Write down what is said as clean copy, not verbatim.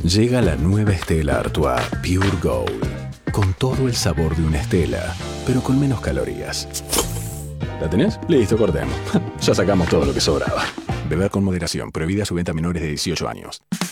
Llega la nueva Stella Artois Pure Gold, con todo el sabor de una Stella, pero con menos calorías. ¿La tenés? Listo, cortemos. Ya sacamos todo lo que sobraba. Beber con moderación. Prohibida su venta a menores de 18 años.